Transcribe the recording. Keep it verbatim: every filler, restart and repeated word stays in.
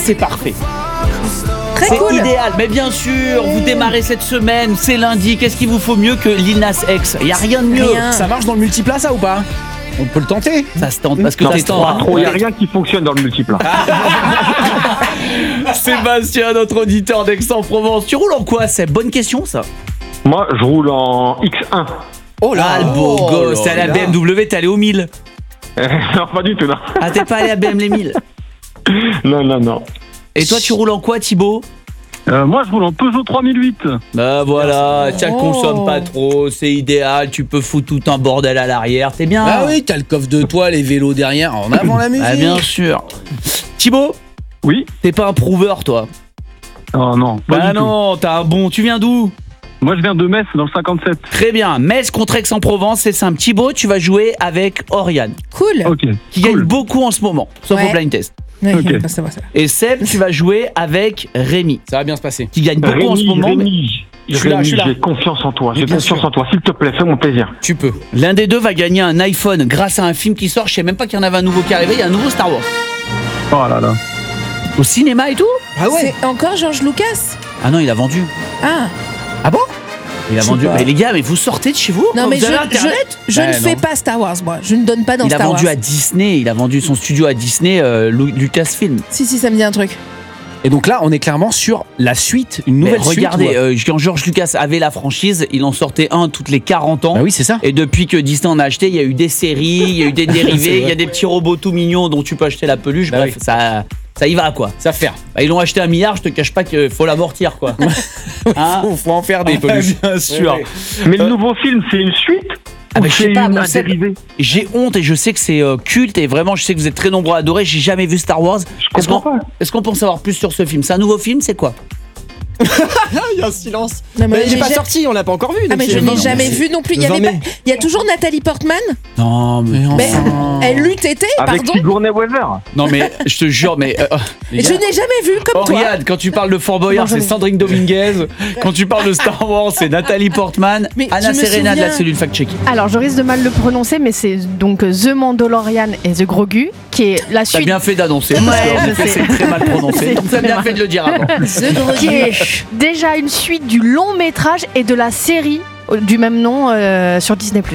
C'est parfait. Très C'est cool. idéal, mais bien sûr, vous démarrez cette semaine, c'est lundi, qu'est-ce qu'il vous faut mieux que Lil Nas X? Il n'y a rien de mieux. Rien. Ça marche dans le multiplat, ça ou pas? On peut le tenter. Ça se tente parce que Non, t'es trop, trop, il n'y a rien qui fonctionne dans le multiple. Sébastien, notre auditeur d'Aix-en-Provence. Tu roules en quoi? C'est bonne question ça. Moi, je roule en X un. Oh Ah, le beau oh gosse, là t'es allé à là. B M W, t'es allé au mille. Non, pas du tout, non. Ah, t'es pas allé à B M les mille. Non, non, non. Et toi, tu roules en quoi, Thibaut? Euh, moi, je roule en Peugeot trois mille huit. Bah voilà, ça Oh. consomme pas trop, c'est idéal, tu peux foutre tout un bordel à l'arrière, t'es bien. Ah oui, t'as le coffre de toit, les vélos derrière, en avant la musique. Ah, bien sûr. Thibaut, Oui. t'es pas un prouveur, toi? Oh non, pas Bah du tout. non, t'as un bon. Tu viens d'où? Moi, je viens de Metz, dans le cinquante-sept. Très bien. Metz contre Aix-en-Provence, c'est simple. Thibaut, tu vas jouer avec Oriane, Cool. Ok. qui cool. gagne beaucoup en ce moment, sauf Ouais. au blind test. Ouais, Ok. bah, ça va, ça va. Et Seb, tu vas jouer avec Rémi, Ça va bien se passer. qui gagne beaucoup en ce Rémi, moment. mais Rémi, Je suis là, Rémi, je suis là. j'ai confiance en toi. Mais J'ai bien confiance sûr. en toi. S'il te plaît, fais-moi plaisir. Tu peux. L'un des deux va gagner un iPhone grâce à un film qui sort. Je sais même pas qu'il y en avait un nouveau qui arrivait. Il y a un nouveau Star Wars. Oh là là. Au cinéma et tout? Ah ouais. C'est encore George Lucas. Ah non, il a vendu. Ah. Ah bon? Il a Je sais vendu. pas. Mais les gars, mais vous sortez de chez vous? Non quand mais vous je, avez Internet? je, je Ouais, ne fais non. pas Star Wars moi. Je ne donne pas dans Il a Star vendu Wars. à Disney. Il a vendu son studio à Disney, euh, Lu- Lucasfilm. Si si ça me dit un truc. Et donc là, on est clairement sur la suite, une Mais nouvelle regardez, suite. ou- euh, quand George Lucas avait la franchise, il en sortait un toutes les quarante ans. Bah oui, c'est ça. Et depuis que Disney en a acheté, il y a eu des séries, il y a eu des C'est dérivés, il y vrai. a des petits robots tout mignons dont tu peux acheter la peluche. Bah Bref, oui. ça, ça y va quoi. Ça fait. Bah, ils l'ont acheté un milliard, je te cache pas qu'il faut l'amortir quoi. Hein Faut, faut en faire des peluches. Bien sûr. Ouais, Mais le nouveau film, c'est une suite Ah, ou mais je sais c'est pas, une mon un Seb, dérivé? j'ai honte et je sais que c'est euh, culte et vraiment je sais que vous êtes très nombreux à adorer. J'ai jamais vu Star Wars. Je Est-ce comprends qu'on pas. est-ce qu'on peut en savoir plus sur ce film? C'est un nouveau film, c'est quoi? Il y a un silence. Non, mais Mais il j'ai est pas ja- sorti, on l'a pas encore vu. Ah donc mais je c'est- n'ai non, jamais mais vu non plus. Il y avait Jamais. pas. Il y a toujours Nathalie Portman. Non, mais, Mais elle l'eût été, Avec pardon. Sigourney Weaver. non mais je te jure, mais euh, Je n'ai jamais vu comme toi. Oriane, quand tu parles de Fort Boyard, Non, c'est jamais. Sandrine Dominguez. Quand tu parles de Star Wars, c'est Nathalie Portman. Mais Anna je me Serena de la souviens. cellule fact-check. Alors, je risque de mal le prononcer, mais c'est donc The Mandalorian et The Grogu, qui est la T'as suite. bien fait d'annoncer, Ouais, parce qu'en je effet, sais. c'est très mal prononcé. C'est T'as bien très fait de le dire avant. The Grogu. Qui est déjà une suite du long métrage et de la série du même nom euh, sur Disney+.